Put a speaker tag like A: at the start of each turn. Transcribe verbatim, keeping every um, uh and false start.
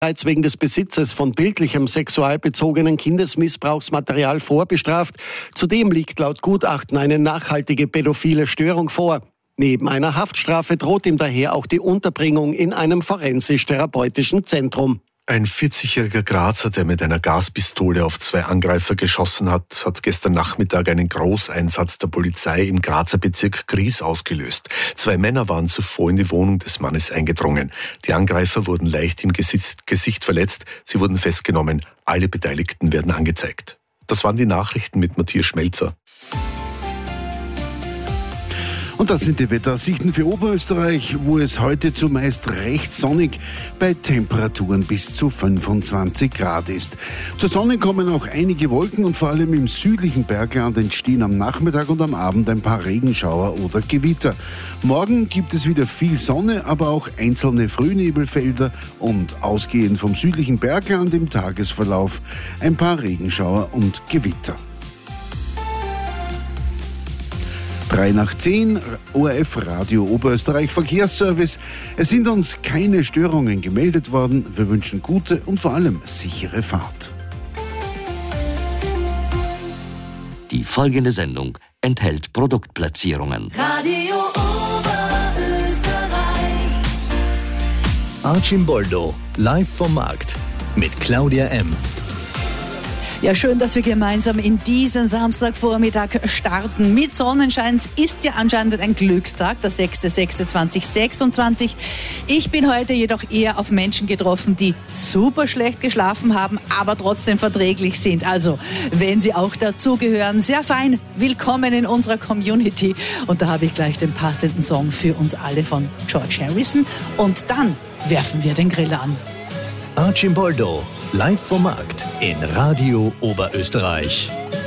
A: bereits wegen des Besitzes von bildlichem sexualbezogenen Kindesmissbrauchsmaterial vorbestraft. Zudem liegt laut Gutachten eine nachhaltige pädophile Störung vor. Neben einer Haftstrafe droht ihm daher auch die Unterbringung in einem forensisch-therapeutischen Zentrum.
B: Ein vierzigjähriger Grazer, der mit einer Gaspistole auf zwei Angreifer geschossen hat, hat gestern Nachmittag einen Großeinsatz der Polizei im Grazer Bezirk Gries ausgelöst. Zwei Männer waren zuvor in die Wohnung des Mannes eingedrungen. Die Angreifer wurden leicht im Gesicht, Gesicht verletzt. Sie wurden festgenommen. Alle Beteiligten werden angezeigt. Das waren die Nachrichten mit Matthias Schmelzer.
C: Und das sind die Wetteraussichten für Oberösterreich, wo es heute zumeist recht sonnig bei Temperaturen bis zu fünfundzwanzig Grad ist. Zur Sonne kommen auch einige Wolken und vor allem im südlichen Bergland entstehen am Nachmittag und am Abend ein paar Regenschauer oder Gewitter. Morgen gibt es wieder viel Sonne, aber auch einzelne Frühnebelfelder und ausgehend vom südlichen Bergland im Tagesverlauf ein paar Regenschauer und Gewitter. drei nach zehn, O R F Radio Oberösterreich Verkehrsservice. Es sind uns keine Störungen gemeldet worden. Wir wünschen gute und vor allem sichere Fahrt.
D: Die folgende Sendung enthält Produktplatzierungen.
E: Radio Oberösterreich.
F: Archimboldo, live vom Markt mit Claudia M.
G: Ja, schön, dass wir gemeinsam in diesen Samstagvormittag starten. Mit Sonnenschein ist ja anscheinend ein Glückstag, der sechster sechster zweitausendsechsundzwanzig. Ich bin heute jedoch eher auf Menschen getroffen, die super schlecht geschlafen haben, aber trotzdem verträglich sind. Also, wenn Sie auch dazugehören, sehr fein, willkommen in unserer Community. Und da habe ich gleich den passenden Song für uns alle von George Harrison. Und dann werfen wir den Grill an.
F: Archimboldo, live vom Markt in Radio Oberösterreich.